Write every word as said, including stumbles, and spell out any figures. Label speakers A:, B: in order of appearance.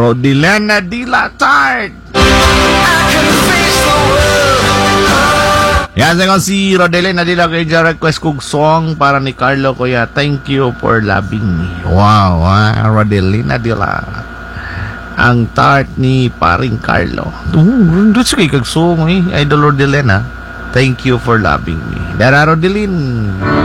A: Rodelena Dila Tart. Yan sa ko si Rodelena Dila kay request kong song para ni Carlo kuya. Thank you for loving me. Wow, ah, Rodelena Dila. Ang tart ni paring Carlo. Oh, that's kay kag song eh. Idol Rodelena. Thank you for loving me. Dara Rodelin.